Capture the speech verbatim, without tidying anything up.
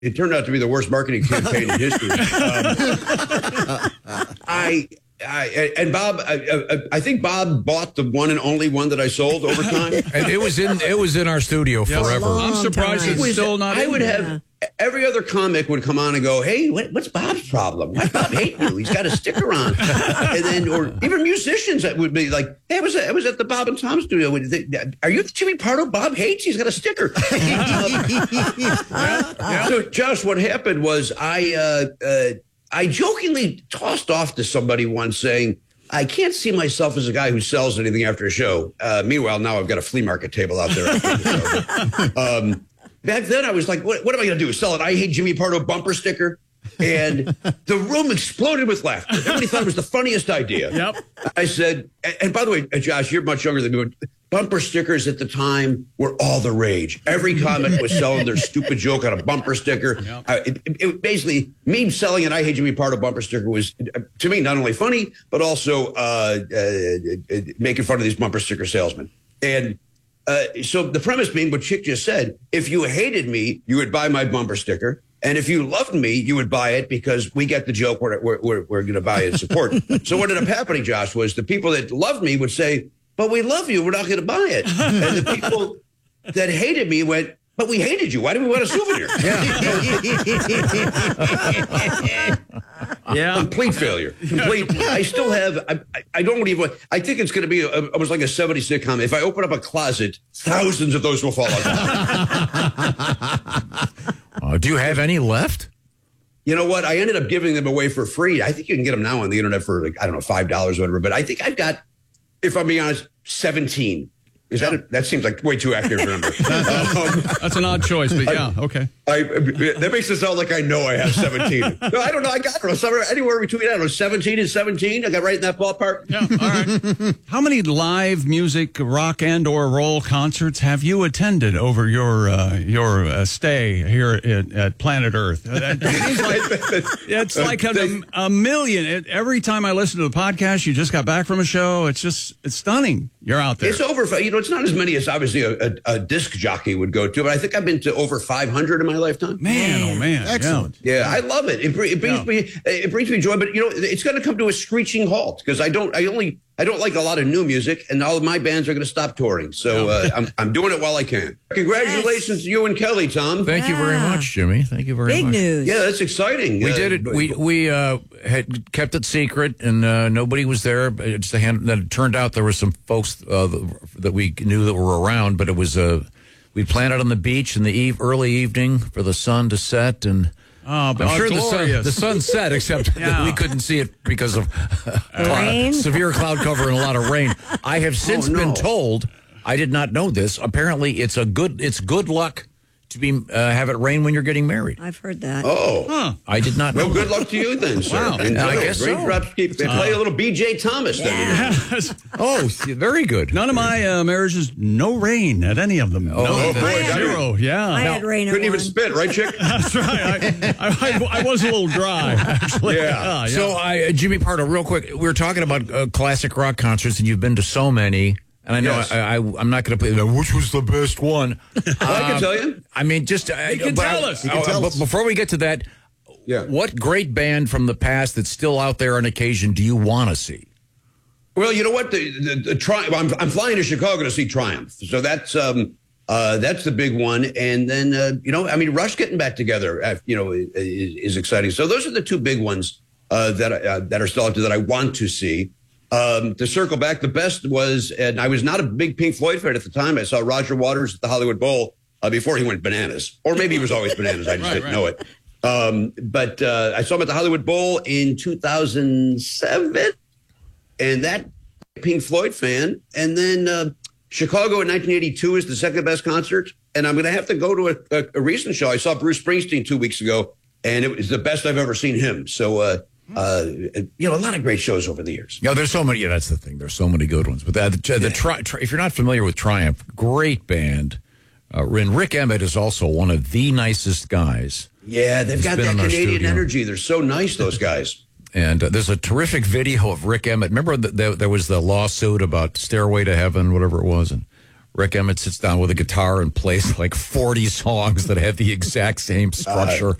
it turned out to be the worst marketing campaign in history. Um, I, I and Bob, I, I think Bob bought the one and only one that I sold over time. And it was in it was in our studio forever. I'm surprised It it's was- still not. I in would there. have every other comic would come on and go, "Hey, what, what's Bob's problem? Why Bob hate you? He's got a sticker on." And then, or even musicians that would be like, "Hey, I was at, I was at the Bob and Tom studio. Would they- Are you the Jimmy Pardo? Bob hates. He's got a sticker." Um, So, Josh, what happened was I uh, uh, I jokingly tossed off to somebody once saying, I can't see myself as a guy who sells anything after a show. Uh, meanwhile, now I've got a flea market table out there. After the show. um, back then, I was like, what, what am I going to do? Sell an I Hate Jimmy Pardo bumper sticker? And the room exploded with laughter. Everybody thought it was the funniest idea. Yep. I said, and, and by the way, uh, Josh, you're much younger than me. But bumper stickers at the time were all the rage. Every comic was selling their stupid joke on a bumper sticker. Yep. Uh, it, it, it basically, me selling an I Hate Jimmy Pardo bumper sticker was, uh, to me, not only funny, but also uh, uh, uh, making fun of these bumper sticker salesmen. And uh, so the premise being what Chick just said, if you hated me, you would buy my bumper sticker. And if you loved me, you would buy it because we get the joke. We're, we're, we're, we're going to buy it and support. So what ended up happening, Josh, was the people that loved me would say, but we love you. We're not going to buy it. And the people that hated me went, but we hated you. Why do we want a souvenir? Yeah. Complete failure. Complete. I still have, I, I don't even, I think it's going to be a, almost like a seventies sitcom. If I open up a closet, thousands of those will fall out. Uh, do you have any left? You know what? I ended up giving them away for free. I think you can get them now on the internet for, like, I don't know, five dollars or whatever. But I think I've got, if I'm being honest, seventeen. Is that a, that seems like way too accurate a number. um, That's an odd choice, but yeah, okay. I, that makes it sound like I know I have seventeen. No, I don't know. I got it. Somewhere, anywhere between, I don't know, seventeen and seventeen. I got right in that ballpark. Yeah, all right. How many live music, rock and or roll concerts have you attended over your uh, your uh, stay here at, at Planet Earth? It seems like, it's like a, a million. It, every time I listen to the podcast, you just got back from a show. It's just, it's stunning. You're out there. It's over. You know, it's not as many as obviously a, a, a disc jockey would go to, but I think I've been to over five hundred in my lifetime. Man, oh man, Excellent. Yeah, I love it. It, br- it brings Yeah. me it brings me joy, but you know, it's going to come to a screeching halt because I don't. I only. I don't like a lot of new music, and all of my bands are going to stop touring. So uh, I'm I'm doing it while I can. Congratulations Yes. to you and Kelly, Tom. Thank you very Yeah. much, Jimmy. Thank you very Big much. news. Yeah, that's exciting. We Uh, did it. We we uh, had kept it secret, and uh, nobody was there. It's the hand that it turned out there were some folks uh, that we knew that were around, but it was uh, we planned it on the beach in the eve, early evening for the sun to set, and Oh, but I'm sure oh, the sun, glorious. the sun set, except Yeah. that we couldn't see it because of Rain? severe cloud cover and a lot of rain. I have since Oh, no. been told, I did not know this. Apparently, it's a good it's good luck to be uh, have it rain when you're getting married. I've heard that. Oh, Huh. I did not know. well, good that. luck to you then, sir. Wow. And I uh, guess so. raindrops keep they play a little B J Thomas. Then. Oh, very good. None of my uh, marriages, no rain at any of them. no, oh, boy, zero. got it. Yeah. I had rain at Couldn't even one. spit, right, Chick? That's right. I, I, I, I was a little dry, actually. Yeah. yeah. So, I, uh, Jimmy Pardo, real quick, we were talking about uh, classic rock concerts, and you've been to so many. And I know Yes. I, I, I'm not going to play, which was the best one? Well, I can tell you. I mean, just. Uh, You can but tell I- us. You can uh, tell but us. Before we get to that, Yeah. what great band from the past that's still out there on occasion do you want to see? Well, you know what? The, the, the tri- I'm, I'm flying to Chicago to see Triumph, so that's um, uh, that's the big one. And then uh, you know, I mean, Rush getting back together, uh, you know, is, is exciting. So those are the two big ones uh, that uh, that are still out there that I want to see. Um, to circle back, the best was, and I was not a big Pink Floyd fan at the time. I saw Roger Waters at the Hollywood Bowl uh, before he went bananas, or maybe he was always bananas. I just Right, didn't right. know it. Um, but uh, I saw him at the Hollywood Bowl in two thousand seven. And that Pink Floyd fan. And then uh, Chicago in nineteen eighty-two is the second best concert. And I'm going to have to go to a, a, a recent show. I saw Bruce Springsteen two weeks ago, and it was the best I've ever seen him. So, uh, uh, you know, a lot of great shows over the years. Yeah, there's so many. Yeah, that's the thing. There's so many good ones. But the, the, the tri- tri- if you're not familiar with Triumph, great band. Uh, and Rick Emmett is also one of the nicest guys. Yeah, they've He's got been that in our Canadian studio. energy. They're so nice, those guys. And uh, there's a terrific video of Rick Emmett. Remember that there, there was the lawsuit about Stairway to Heaven, whatever it was, and Rick Emmett sits down with a guitar and plays like forty songs that have the exact same structure.